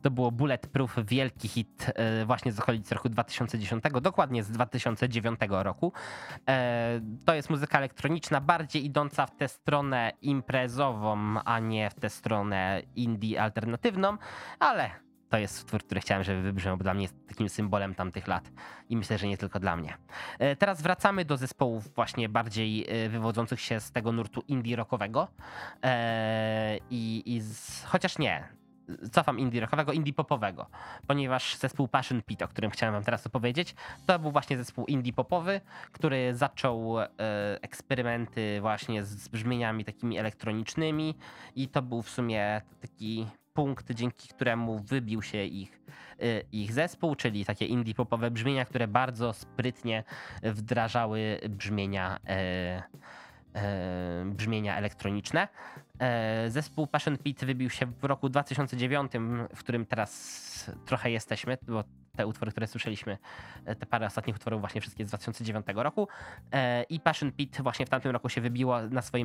To było Bulletproof, wielki hit właśnie z okolic roku 2010, dokładnie z 2009 roku. To jest muzyka elektroniczna, bardziej idąca w tę stronę imprezową, a nie w tę stronę indie alternatywną, ale to jest utwór, który chciałem, żeby wybrzmiał, bo dla mnie jest takim symbolem tamtych lat i myślę, że nie tylko dla mnie. Teraz wracamy do zespołów właśnie bardziej wywodzących się z tego nurtu indie rockowego. Chociaż nie, cofam indie rockowego, indie popowego, ponieważ zespół Passion Pit, o którym chciałem wam teraz opowiedzieć, to był właśnie zespół indie popowy, który zaczął eksperymenty właśnie z brzmieniami takimi elektronicznymi i to był w sumie taki punkt, dzięki któremu wybił się ich zespół, czyli takie indie popowe brzmienia, które bardzo sprytnie wdrażały brzmienia elektroniczne. Zespół Passion Pit wybił się w roku 2009, w którym teraz trochę jesteśmy, bo te utwory, które słyszeliśmy, te parę ostatnich utworów właśnie wszystkie z 2009 roku. I Passion Pit właśnie w tamtym roku się wybiło na swoim